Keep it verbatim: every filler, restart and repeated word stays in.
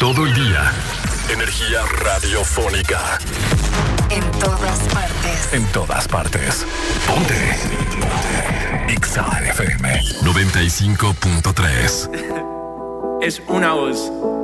Todo el día. Energía radiofónica. En todas partes. En todas partes. Ponte. Ponte. Ixa F M noventa y cinco punto tres. Es una voz.